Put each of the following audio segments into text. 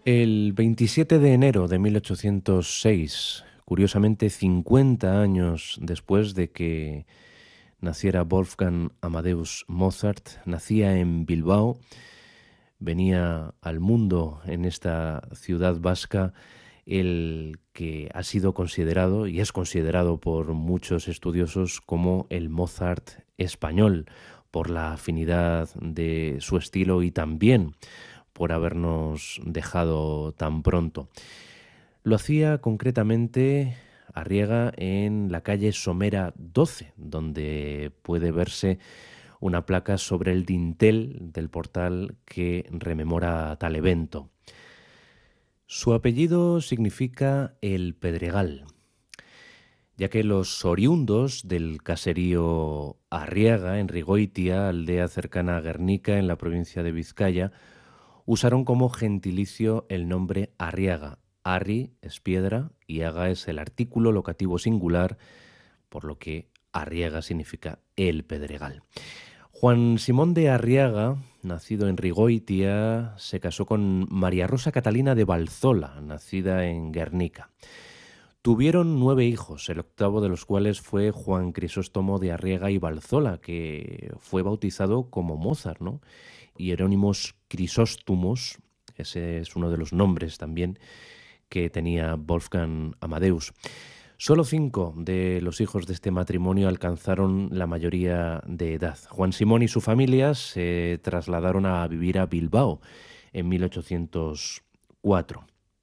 El 27 de enero de 1806, curiosamente 50 años después de que naciera Wolfgang Amadeus Mozart, nacía en Bilbao, venía al mundo en esta ciudad vasca el que ha sido considerado y es considerado por muchos estudiosos como el Mozart español, por la afinidad de su estilo y también por habernos dejado tan pronto. Lo hacía concretamente Arriaga en la calle Somera 12, donde puede verse una placa sobre el dintel del portal que rememora tal evento. Su apellido significa el Pedregal, ya que los oriundos del caserío Arriaga, en Rigoitia, aldea cercana a Guernica, en la provincia de Vizcaya, usaron como gentilicio el nombre Arriaga. Arri es piedra y aga es el artículo locativo singular, por lo que Arriaga significa el Pedregal. Juan Simón de Arriaga, nacido en Rigoitia, se casó con María Rosa Catalina de Balzola, nacida en Guernica. Tuvieron 9 hijos, el octavo de los cuales fue Juan Crisóstomo de Arriaga y Balzola, que fue bautizado como Mozart, ¿no? Y Hierónimos Crisóstomos, ese es uno de los nombres también que tenía Wolfgang Amadeus. Solo 5 de los hijos de este matrimonio alcanzaron la mayoría de edad. Juan Simón y su familia se trasladaron a vivir a Bilbao en 1804.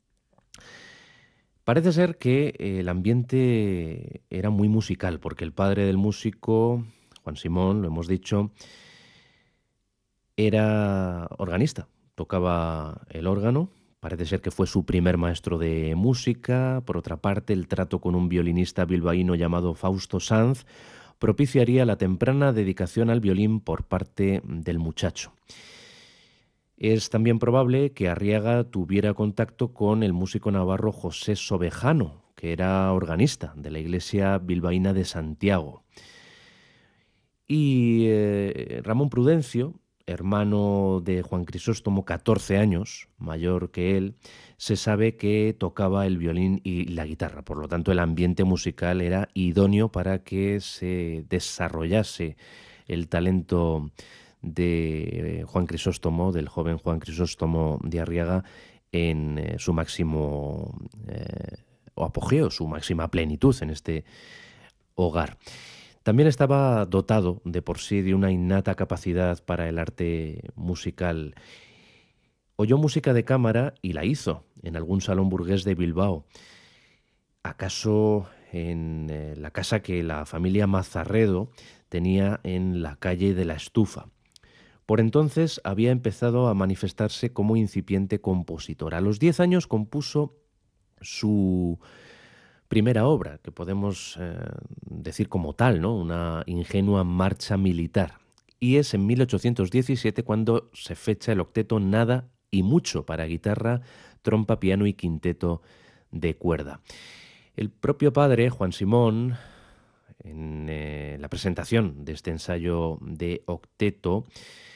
Parece ser que el ambiente era muy musical, porque el padre del músico, Juan Simón, lo hemos dicho, era organista, tocaba el órgano. Parece ser que fue su primer maestro de música. Por otra parte, el trato con un violinista bilbaíno llamado Fausto Sanz propiciaría la temprana dedicación al violín por parte del muchacho. Es también probable que Arriaga tuviera contacto con el músico navarro José Sobejano, que era organista de la iglesia bilbaína de Santiago. Y Ramón Prudencio, hermano de Juan Crisóstomo, 14 años mayor que él, se sabe que tocaba el violín y la guitarra. Por lo tanto, el ambiente musical era idóneo para que se desarrollase el talento de Juan Crisóstomo, del joven Juan Crisóstomo de Arriaga, en su máximo o apogeo, su máxima plenitud en este hogar. También estaba dotado de por sí de una innata capacidad para el arte musical. Oyó música de cámara y la hizo en algún salón burgués de Bilbao. ¿Acaso en la casa que la familia Mazarredo tenía en la calle de la Estufa? Por entonces había empezado a manifestarse como incipiente compositor. A los 10 años compuso su primera obra, que podemos decir como tal, ¿no? Una ingenua marcha militar. Y es en 1817 cuando se fecha el octeto Nada y Mucho para guitarra, trompa, piano y quinteto de cuerda. El propio padre, Juan Simón, en la presentación de este ensayo de octeto,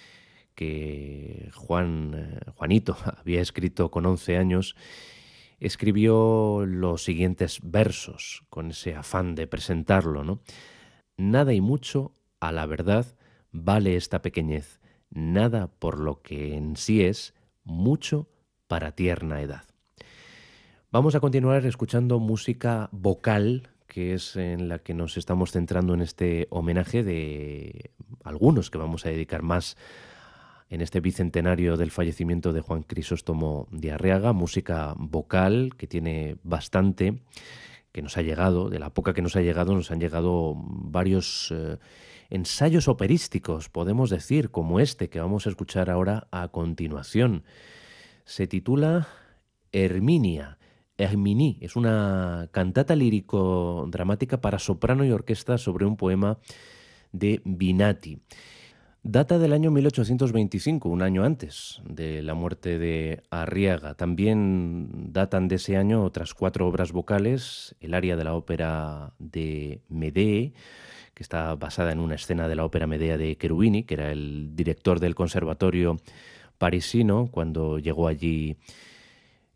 que Juanito había escrito con 11 años, escribió los siguientes versos con ese afán de presentarlo, ¿no? Nada y mucho, a la verdad, vale esta pequeñez, nada por lo que en sí es, mucho para tierna edad. Vamos a continuar escuchando música vocal, que es en la que nos estamos centrando en este homenaje de algunos que vamos a dedicar más en este bicentenario del fallecimiento de Juan Crisóstomo de Arriaga, música vocal que tiene bastante, que nos ha llegado, de la poca que nos ha llegado, nos han llegado varios ensayos operísticos, podemos decir, como este que vamos a escuchar ahora a continuación. Se titula Herminia. Herminie es una cantata lírico-dramática para soprano y orquesta sobre un poema de Binati. Data del año 1825, un año antes de la muerte de Arriaga. También datan de ese año otras 4 obras vocales, el aria de la ópera de Medee, que está basada en una escena de la ópera Medea de Cherubini, que era el director del conservatorio parisino cuando llegó allí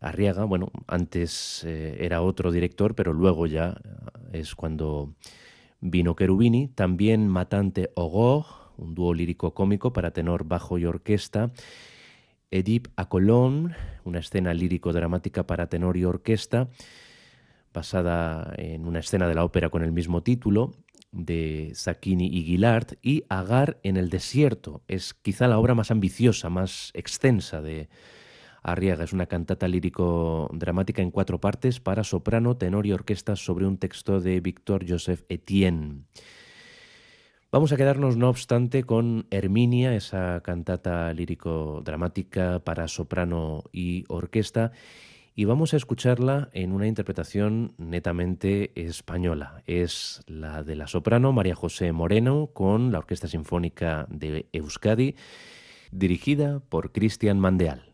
Arriaga, bueno, antes era otro director, pero luego ya es cuando vino Cherubini. También Matante Ogor, un dúo lírico cómico para tenor, bajo y orquesta. Édipe à Colón, una escena lírico-dramática para tenor y orquesta, basada en una escena de la ópera con el mismo título, de Sacchini y Guillard. Y Agar en el desierto, es quizá la obra más ambiciosa, más extensa de Arriaga. Es una cantata lírico-dramática en 4 partes para soprano, tenor y orquesta sobre un texto de Victor Joseph Etienne. Vamos a quedarnos, no obstante, con Herminia, esa cantata lírico-dramática para soprano y orquesta, y vamos a escucharla en una interpretación netamente española. Es la de la soprano María José Moreno con la Orquesta Sinfónica de Euskadi, dirigida por Cristian Mandeal.